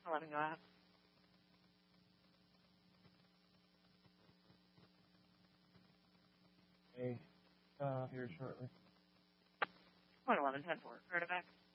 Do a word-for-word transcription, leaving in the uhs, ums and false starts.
eleven, go out. Hey, uh, here shortly. Point eleven, ten four. Heard it back.